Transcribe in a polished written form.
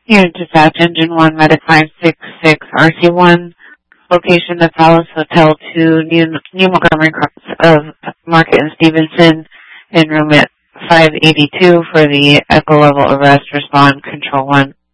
Here, dispatch engine 1, medic 566, RC1, location the Palace Hotel 2, New Montgomery Cross of Market and Stevenson, in room at 582 for the echo level arrest. Respond, control 1.